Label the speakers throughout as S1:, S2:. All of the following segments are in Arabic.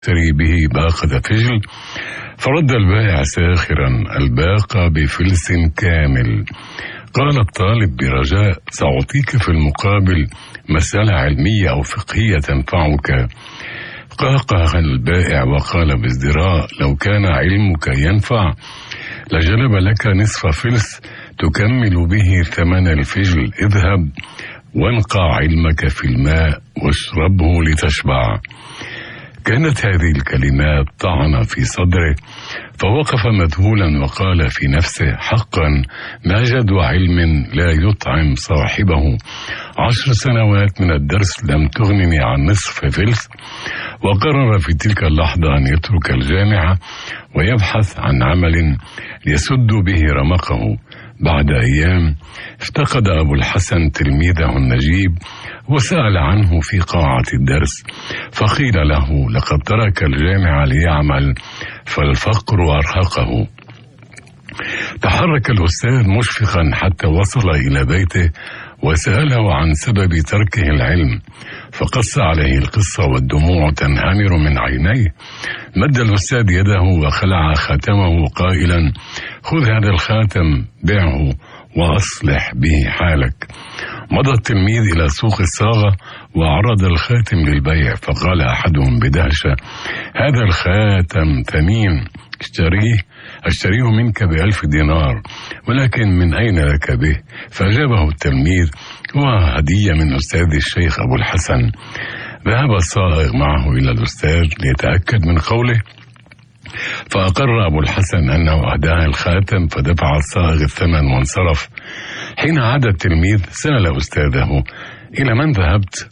S1: يشتري به باقة فجل، فرد البائع ساخرا الباقة بفلس كامل. قال الطالب برجاء: سأعطيك في المقابل مسألة علمية أو فقهية تنفعك. قهقه البائع وقال بازدراء: لو كان علمك ينفع لجلب لك نصف فلس تكمل به ثمن الفجل. اذهب وانقع علمك في الماء واشربه لتشبع. كانت هذه الكلمات طعنة في صدره، فوقف مذهولا وقال في نفسه: حقا ما جد علم لا يطعم صاحبه. 10 سنوات من الدرس لم تغنني عن نصف فلس. وقرر في تلك اللحظة أن يترك الجامعة ويبحث عن عمل يسد به رمقه. بعد أيام افتقد أبو الحسن تلميذه النجيب وسأل عنه في قاعة الدرس، فقيل له: لقد ترك الجامعة ليعمل فالفقر أرهقه. تحرك الأستاذ مشفقا حتى وصل إلى بيته وسأله عن سبب تركه العلم، فقص عليه القصة والدموع تنهمر من عينيه. مد الأستاذ يده وخلع خاتمه قائلا: خذ هذا الخاتم بيعه وأصلح به حالك. مضى التلميذ إلى سوق الصاغة وعرض الخاتم للبيع، فقال أحدهم بدهشة: هذا الخاتم ثمين، أشتريه منك ب1000 دينار، ولكن من أين لك به؟ فأجابه التلميذ: هو هدية من أستاذ الشيخ أبو الحسن. ذهب الصائغ معه إلى الأستاذ ليتأكد من قوله، فأقر أبو الحسن أنه أهداه الخاتم، فدفع الصائغ الثمن وانصرف. حين عاد التلميذ سأل أستاذه: إلى من ذهبت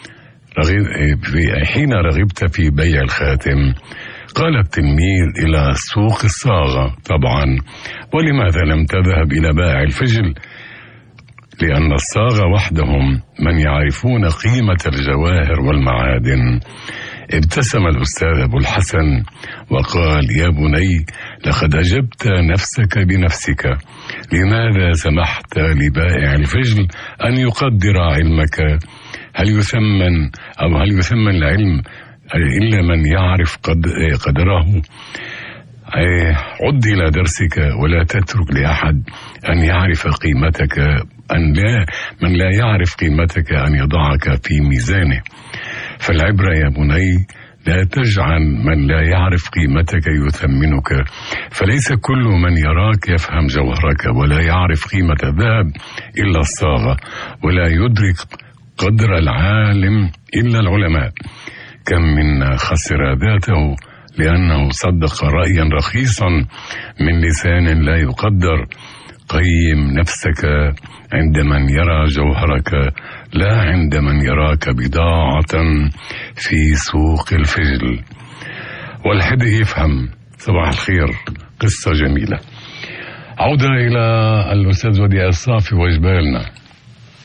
S1: حين رغبت في بيع الخاتم؟ قال التلميذ: إلى سوق الصاغة. طبعا، ولماذا لم تذهب إلى بائع الفجل؟ لأن الصاغة وحدهم من يعرفون قيمة الجواهر والمعادن. ابتسم الأستاذ أبو الحسن وقال: يا بني، لقد أجبت نفسك بنفسك. لماذا سمحت لبائع الفجل أن يقدر علمك؟ هل يثمن العلم إلا من يعرف قدره؟ عد إلى درسك ولا تترك لأحد أن يعرف قيمتك، من لا يعرف قيمتك أن يضعك في ميزانه. فالعبرة يا بني لا تجعل من لا يعرف قيمتك يثمنك، فليس كل من يراك يفهم جوهرك، ولا يعرف قيمة الذهب إلا الصاغة، ولا يدرك قدر العالم إلا العلماء. كم منا خسر ذاته لأنه صدق رأيا رخيصا من لسان لا يقدر. قيم نفسك عند من يرى جوهرك، لا عند من يراك بضاعة في سوق الفجل. والحد يفهم. صباح الخير، قصة جميلة. عودة إلى الأستاذ وديع الصافي وجبالنا.